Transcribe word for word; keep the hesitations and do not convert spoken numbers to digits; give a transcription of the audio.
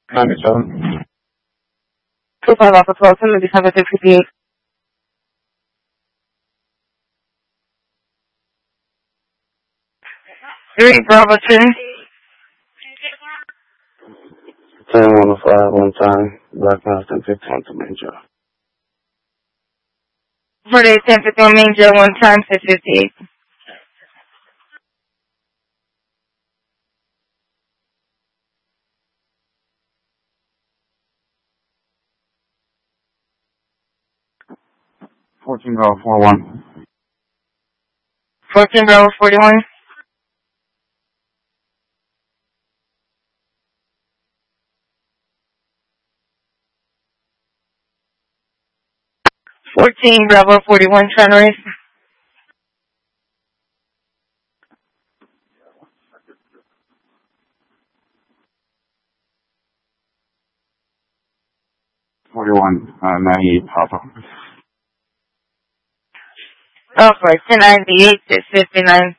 ninety-seven. two five Alpha twelve, seven, December six fifty-eight. three Bravo two. ten one oh five, one time. Black Constant, fifteen to main jail. forty-eight ten fifty-one main jail, one time, six fifty-eight. fourteen Bravo four one. fourteen Bravo forty-one. fourteen Bravo forty-one, trying to race. forty-one, uh, ninety-eight Papa. Oh, for ten ninety-eight, six fifty-nine.